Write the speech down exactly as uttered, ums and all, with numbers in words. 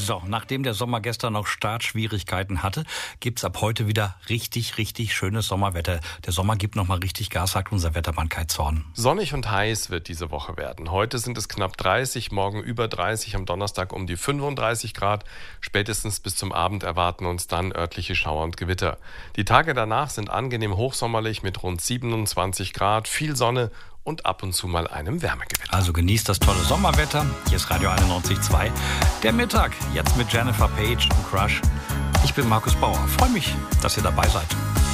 So, nachdem der Sommer gestern noch Startschwierigkeiten hatte, gibt's ab heute wieder richtig, richtig schönes Sommerwetter. Der Sommer gibt nochmal richtig Gas, sagt unser Wettermann Kai Zorn. Sonnig und heiß wird diese Woche werden. Heute sind es knapp dreißig, morgen über dreißig, am Donnerstag um die fünfunddreißig Grad. Spätestens bis zum Abend erwarten uns dann örtliche Schauer und Gewitter. Die Tage danach sind angenehm hochsommerlich mit rund siebenundzwanzig Grad, viel Sonne und ab und zu mal einem Wärmegewitter. Also genießt das tolle Sommerwetter. Hier ist Radio einundneunzig Komma zwei. Der Mittag, jetzt mit Jennifer Page und Crush. Ich bin Markus Bauer. Freue mich, dass ihr dabei seid.